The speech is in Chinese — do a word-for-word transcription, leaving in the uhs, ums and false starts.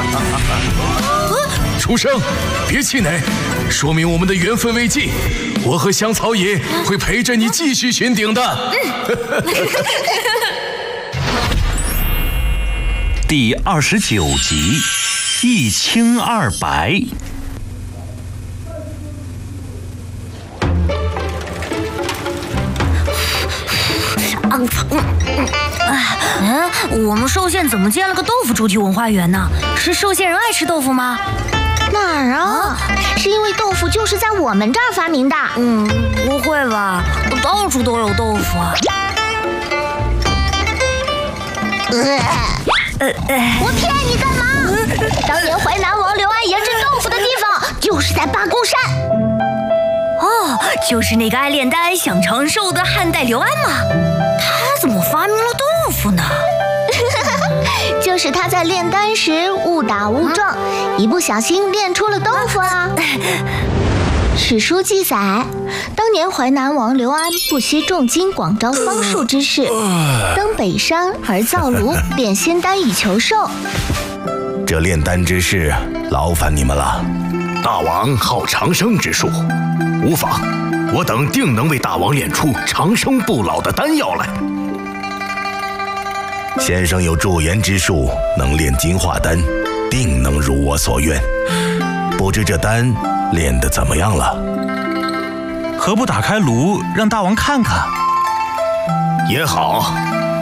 书生，别气馁，说明我们的缘分未尽。我和香草爷会陪着你继续寻顶的。 第二十九集，一清二白。 嗯嗯，我们寿县怎么建了个豆腐主题文化园呢？是寿县人爱吃豆腐吗？ 哪儿啊？是因为豆腐就是在我们这儿发明的。 嗯，不会吧？到处都有豆腐啊！ 呃呃、我骗你干嘛？当年淮南王刘安研制豆腐的地方，就是在八公山。 哦，就是那个爱炼丹、想长寿的汉代刘安吗？他怎么发明了豆腐呢？ 就是他在炼丹时误打误撞，嗯、一不小心炼出了豆腐啊。史书记载，当年淮南王刘安不惜重金广招方术之士，登北山而造炉炼仙丹以求寿。 这炼丹之事，劳烦你们了。 大王好长生之术，无妨，我等定能为大王炼出长生不老的丹药来。 先生有驻颜之术，能炼金化丹，定能如我所愿。不知这丹炼得怎么样了？ 何不打开炉，让大王看看？ 也好。